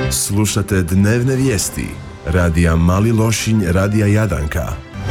Slušate dnevne vijesti radija Mali Lošinj, radija Jadanka.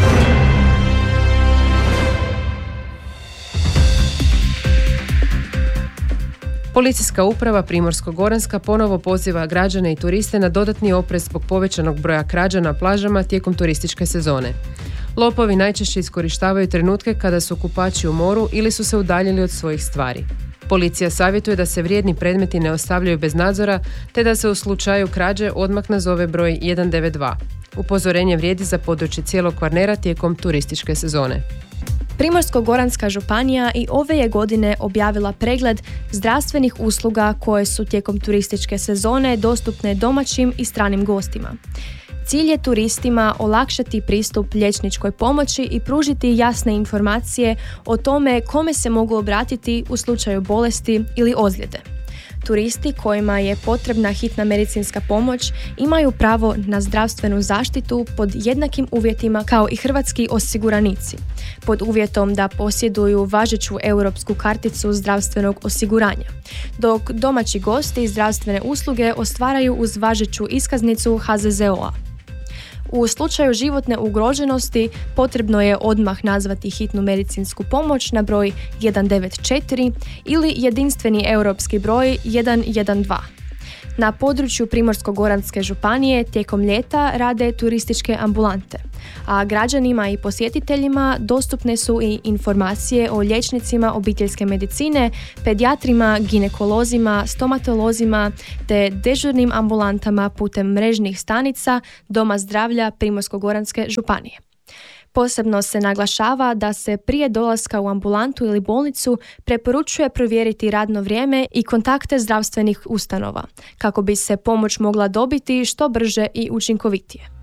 Policijska uprava Primorsko-goranska ponovo poziva građane i turiste na dodatni oprez zbog povećanog broja krađa na plažama tijekom turističke sezone. Lopovi najčešće iskorištavaju trenutke kada su kupači u moru ili su se udaljili od svojih stvari. Policija savjetuje da se vrijedni predmeti ne ostavljaju bez nadzora, te da se u slučaju krađe odmah nazove broj 192. Upozorenje vrijedi za područje cijelog Kvarnera tijekom turističke sezone. Primorsko-goranska županija i ove je godine objavila pregled zdravstvenih usluga koje su tijekom turističke sezone dostupne domaćim i stranim gostima. Cilj je turistima olakšati pristup liječničkoj pomoći i pružiti jasne informacije o tome kome se mogu obratiti u slučaju bolesti ili ozljede. Turisti kojima je potrebna hitna medicinska pomoć imaju pravo na zdravstvenu zaštitu pod jednakim uvjetima kao i hrvatski osiguranici, pod uvjetom da posjeduju važeću europsku karticu zdravstvenog osiguranja, dok domaći gosti zdravstvene usluge ostvaraju uz važeću iskaznicu HZZO-a. U slučaju životne ugroženosti potrebno je odmah nazvati hitnu medicinsku pomoć na broj 194 ili jedinstveni europski broj 112. Na području Primorsko-goranske županije tijekom ljeta rade turističke ambulante, a građanima i posjetiteljima dostupne su i informacije o liječnicima obiteljske medicine, pedijatrima, ginekolozima, stomatolozima te dežurnim ambulantama putem mrežnih stanica Doma zdravlja Primorsko-goranske županije. Posebno se naglašava da se prije dolaska u ambulantu ili bolnicu preporučuje provjeriti radno vrijeme i kontakte zdravstvenih ustanova, kako bi se pomoć mogla dobiti što brže i učinkovitije.